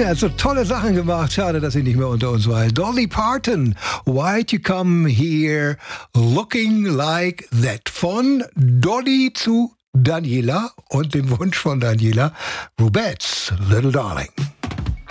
Er hat so tolle Sachen gemacht. Schade, dass sie nicht mehr unter uns war. Dolly Parton, Why'd You Come Here Looking Like That? Von Dolly zu Daniela und dem Wunsch von Daniela, Rubettes, Little Darling.